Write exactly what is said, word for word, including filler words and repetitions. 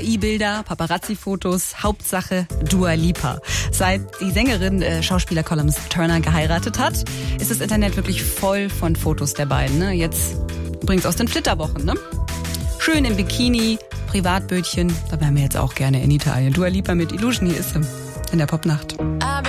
I-Bilder, Paparazzi-Fotos, Hauptsache Dua Lipa. Seit die Sängerin äh, Schauspieler Columbus Turner geheiratet hat, ist das Internet wirklich voll von Fotos der beiden. Ne? Jetzt übrigens aus den Flitterwochen. Ne? Schön im Bikini, Privatbötchen, da wären wir jetzt auch gerne in Italien. Dua Lipa mit Illusion, hier ist sie in der Popnacht.